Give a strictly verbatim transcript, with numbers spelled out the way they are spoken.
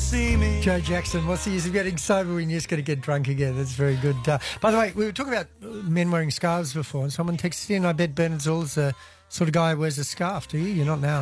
see me. Joe Jackson, what's the use of getting sober when you're just going to get drunk again? That's very good. Uh, by the way, we were talking about men wearing scarves before, and someone texted in, I bet Bernard Zoll's the sort of guy who wears a scarf, do you? You're not now.